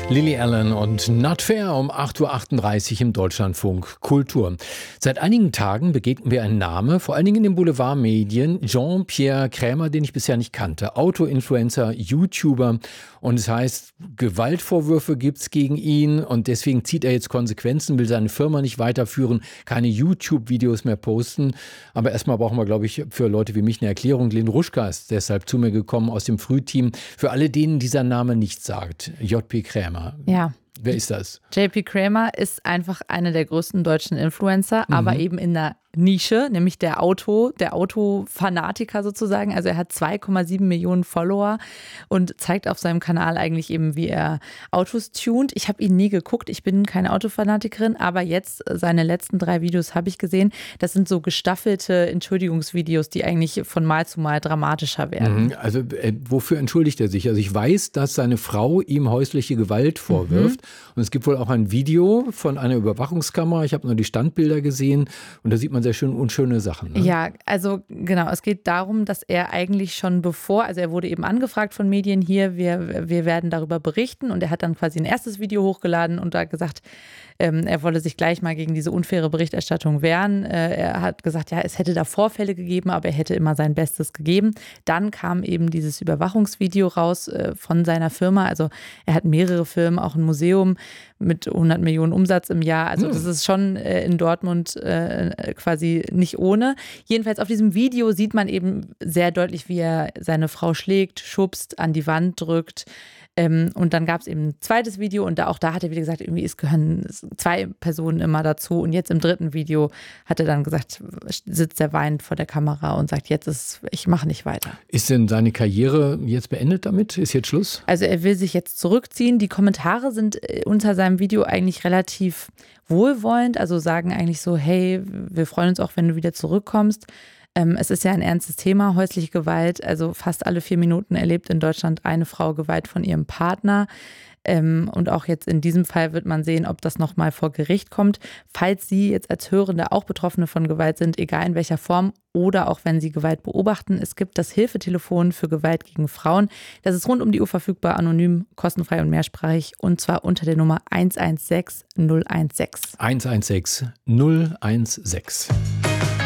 Lily Allen und Not Fair um 8.38 Uhr im Deutschlandfunk Kultur. Seit einigen Tagen begegnen wir einen Namen, vor allen Dingen in den Boulevardmedien, Jean-Pierre Krämer, den ich bisher nicht kannte. Auto-Influencer, YouTuber, und es heißt, Gewaltvorwürfe gibt's gegen ihn und deswegen zieht er jetzt Konsequenzen, will seine Firma nicht weiterführen, keine YouTube-Videos mehr posten. Aber erstmal brauchen wir, glaube ich, für Leute wie mich eine Erklärung. Lynn Ruschka ist deshalb zu mir gekommen aus dem Frühteam. Für alle, denen dieser Name nichts sagt, J.P. Krämer. Ja. Wer ist das? J.P. Krämer ist einfach einer der größten deutschen Influencer, aber eben in der Nische, nämlich der Autofanatiker sozusagen. Also er hat 2,7 Millionen Follower und zeigt auf seinem Kanal eigentlich eben, wie er Autos tunt. Ich habe ihn nie geguckt, ich bin keine Autofanatikerin, aber jetzt seine letzten 3 Videos habe ich gesehen. Das sind so gestaffelte Entschuldigungsvideos, die eigentlich von Mal zu Mal dramatischer werden. Also wofür entschuldigt er sich? Also ich weiß, dass seine Frau ihm häusliche Gewalt vorwirft und es gibt wohl auch ein Video von einer Überwachungskamera. Ich habe nur die Standbilder gesehen und da sieht man sehr schön unschöne Sachen. Ne? Ja, also genau, es geht darum, dass er eigentlich schon also er wurde eben angefragt von Medien hier, wir werden darüber berichten und er hat dann quasi ein erstes Video hochgeladen und da gesagt, er wolle sich gleich mal gegen diese unfaire Berichterstattung wehren. Er hat gesagt, ja, es hätte da Vorfälle gegeben, aber er hätte immer sein Bestes gegeben. Dann kam eben dieses Überwachungsvideo raus von seiner Firma. Also er hat mehrere Firmen, auch ein Museum mit 100 Millionen Umsatz im Jahr. Also das ist schon in Dortmund quasi nicht ohne. Jedenfalls auf diesem Video sieht man eben sehr deutlich, wie er seine Frau schlägt, schubst, an die Wand drückt. Und dann gab es eben ein zweites Video und da hat er wieder gesagt, irgendwie es gehören 2 Personen immer dazu. Und jetzt im 3. Video hat er dann gesagt, sitzt er weinend vor der Kamera und sagt, ich mache nicht weiter. Ist denn seine Karriere jetzt beendet damit? Ist jetzt Schluss? Also er will sich jetzt zurückziehen. Die Kommentare sind unter seinem Video eigentlich relativ wohlwollend, also sagen eigentlich so, hey, wir freuen uns auch, wenn du wieder zurückkommst. Es ist ja ein ernstes Thema, häusliche Gewalt. Also fast alle 4 Minuten erlebt in Deutschland eine Frau Gewalt von ihrem Partner. Und auch jetzt in diesem Fall wird man sehen, ob das nochmal vor Gericht kommt. Falls Sie jetzt als Hörende auch Betroffene von Gewalt sind, egal in welcher Form, oder auch wenn Sie Gewalt beobachten, es gibt das Hilfetelefon für Gewalt gegen Frauen. Das ist rund um die Uhr verfügbar, anonym, kostenfrei und mehrsprachig. Und zwar unter der Nummer 116 016. 116 016.